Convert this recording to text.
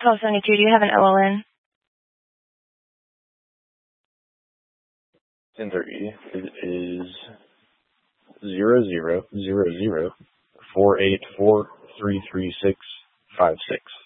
1272, do you have an OLN? 1030. It is 0000 484 33656.